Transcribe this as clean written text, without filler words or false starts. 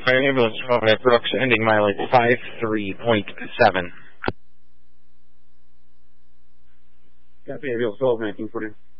Fire ambulance 12 at Brooks, ending mileage 53.7. Copy, ambulance 12, 1940.